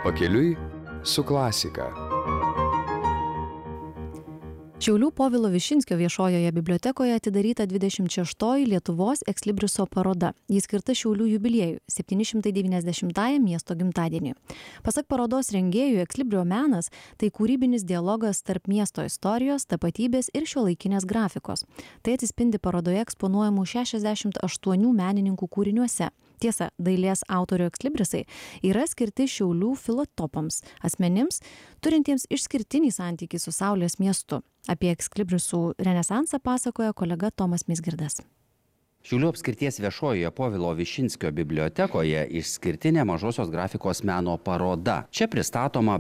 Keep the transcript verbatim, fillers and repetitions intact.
Pakeliui su klasika. Šiaulių Povilo Višinskio viešojoje bibliotekoje atidaryta dvidešimt šeštoji Lietuvos ekslibriso paroda. Jis skirta Šiaulių jubiliejui – septyni šimtai devyniasdešimtajam miesto gimtadieniui. Pasak parodos rengėjų, ekslibrio menas – tai kūrybinis dialogas tarp miesto istorijos, tapatybės ir šiuolaikinės grafikos. Tai atsispindi parodoje eksponuojamų šešiasdešimt aštuonių menininkų kūriniuose. Tiesa, dailės autorių ekslibrisai yra skirti Šiaulių filotopams, asmenims, turintiems išskirtinį santykį su Saulės miestu. Apie ekslibrisų renesansą pasakoja kolega Tomas Mizgirdas. Šiaulių apskrities viešojoje Povilo Višinskio bibliotekoje išskirtinė mažosios grafikos meno paroda. Čia pristatoma